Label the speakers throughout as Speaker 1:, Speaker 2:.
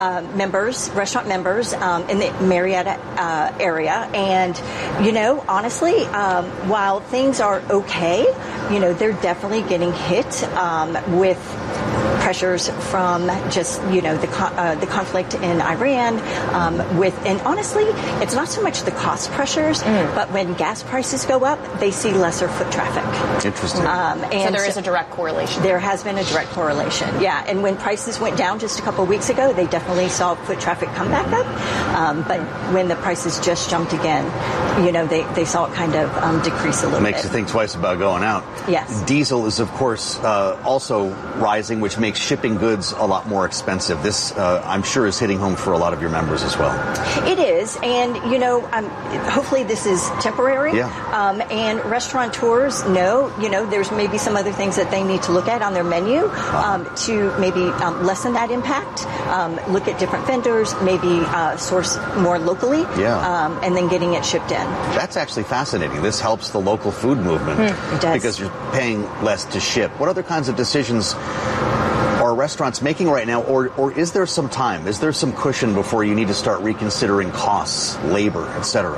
Speaker 1: restaurant members in the Marietta area. And, honestly, while things are okay, they're definitely getting hit with pressures from just, the conflict in Iran and honestly, it's not so much the cost pressures, but when gas prices go up, they see lesser foot traffic.
Speaker 2: Interesting.
Speaker 1: And
Speaker 3: so there is a direct correlation.
Speaker 1: There has been a direct correlation, yeah. And when prices went down just a couple of weeks ago, they definitely saw foot traffic come back up. But when the prices just jumped again, they saw it kind of decrease a little bit.
Speaker 2: Makes you think twice about going out.
Speaker 1: Yes.
Speaker 2: Diesel is, of course, also rising, which makes shipping goods a lot more expensive. This, I'm sure, is hitting home for a lot of your members as well.
Speaker 1: It is. And, hopefully this is temporary.
Speaker 2: Yeah.
Speaker 1: And restaurateurs know, there's maybe some other things that they need to look at on their menu to maybe lessen that impact. Look at different vendors, maybe source more locally, and then getting it shipped in.
Speaker 2: That's actually fascinating. This helps the local food movement
Speaker 1: It does.
Speaker 2: because you're paying less to ship. What other kinds of decisions are restaurants making right now, or is there some time? Is there some cushion before you need to start reconsidering costs, labor, etc.?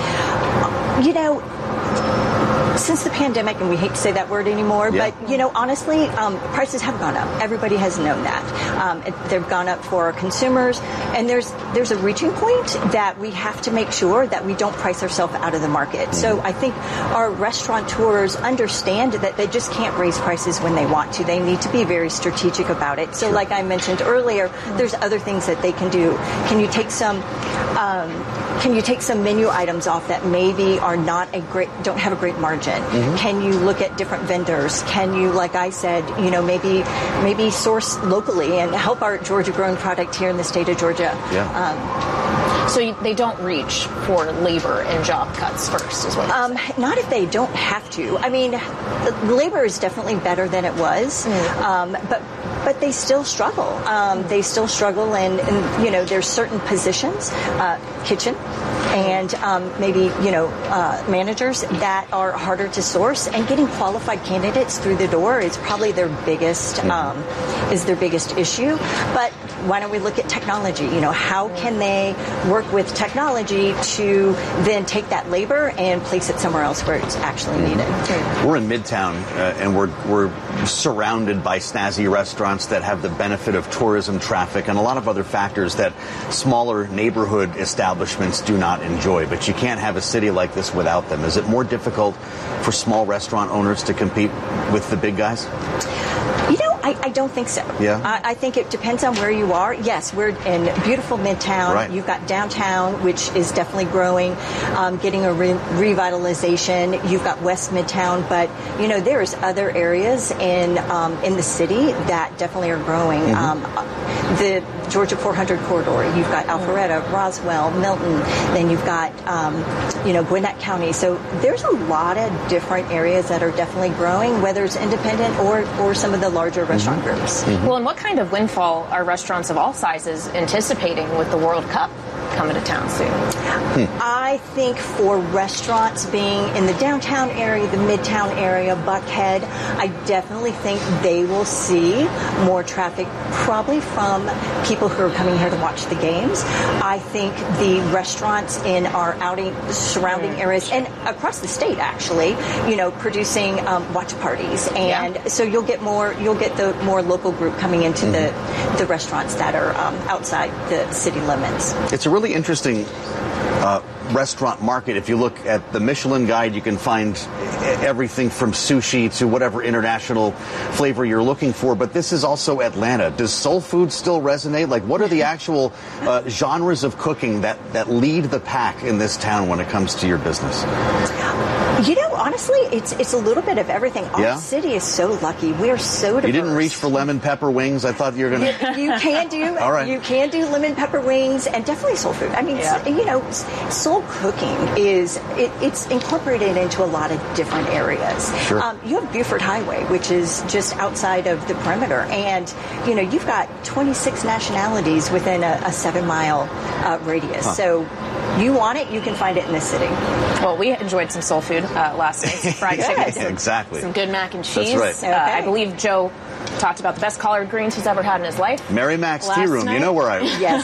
Speaker 1: Since the pandemic, and we hate to say that word anymore, but, honestly, prices have gone up. Everybody has known that. They've gone up for our consumers, and there's a reaching point that we have to make sure that we don't price ourselves out of the market. So I think our restaurateurs understand that they just can't raise prices when they want to. They need to be very strategic about it. So like I mentioned earlier, there's other things that they can do. Can you take some menu items off that maybe are don't have a great margin? Can you look at different vendors? Can you, like I said, maybe source locally and help our Georgia-grown product here in the state of Georgia?
Speaker 2: Yeah.
Speaker 3: So they don't reach for labor and job cuts first, is what you're saying?
Speaker 1: Not if they don't have to. I mean, labor is definitely better than it was, but they still struggle. They still struggle, and there's certain positions, kitchen, and maybe managers that are harder to source. And getting qualified candidates through the door is probably their biggest issue. But why don't we look at technology? How can they work with technology to then take that labor and place it somewhere else where it's actually needed?
Speaker 2: We're in Midtown, and we're surrounded by snazzy restaurants that have the benefit of tourism traffic and a lot of other factors that smaller neighborhood establishments do not enjoy. But you can't have a city like this without them. Is it more difficult for small restaurant owners to compete with the big guys?
Speaker 1: I don't think so.
Speaker 2: Yeah.
Speaker 1: I think it depends on where you are. Yes, we're in beautiful Midtown.
Speaker 2: Right.
Speaker 1: You've got downtown, which is definitely growing, getting a revitalization. You've got West Midtown, but there's other areas in the city that definitely are growing. The Georgia 400 corridor. You've got Alpharetta, Roswell, Milton. Then you've got Gwinnett County. So there's a lot of different areas that are definitely growing, whether it's independent or some of the larger restaurant groups.
Speaker 3: Well, and what kind of windfall are restaurants of all sizes anticipating with the World Cup coming to town soon?
Speaker 1: I think for restaurants being in the downtown area, the Midtown area, Buckhead, I definitely think they will see more traffic probably from people who are coming here to watch the games. I think the restaurants in our surrounding areas and across the state actually, producing watch parties. And so you'll get the more local group coming into the restaurants that are outside the city limits.
Speaker 2: It's a really interesting restaurant market. If you look at the Michelin Guide, you can find everything from sushi to whatever international flavor you're looking for. But this is also Atlanta. Does soul food still resonate? Like, what are the actual genres of cooking that lead the pack in this town when it comes to your business?
Speaker 1: Honestly, it's a little bit of everything. Our city is so lucky. We're so diverse.
Speaker 2: You didn't reach for lemon pepper wings? I thought you were going to...
Speaker 1: You can do.
Speaker 2: All right.
Speaker 1: You can do lemon pepper wings and definitely soul food. I mean, soul cooking it's incorporated into a lot of different areas.
Speaker 2: Sure.
Speaker 1: You have Buford Highway, which is just outside of the perimeter. And, you've got 26 nationalities within a 7-mile radius. So you want it, you can find it in the city.
Speaker 3: Well, we enjoyed some soul food last night. Some fried chicken.
Speaker 2: Exactly.
Speaker 3: Some good mac and cheese.
Speaker 2: That's right.
Speaker 3: I believe Joe talked about the best collard greens he's ever had in his life.
Speaker 2: Mary Mac's
Speaker 3: last
Speaker 2: Tea Room.
Speaker 3: night.
Speaker 2: You know where I
Speaker 1: Yes.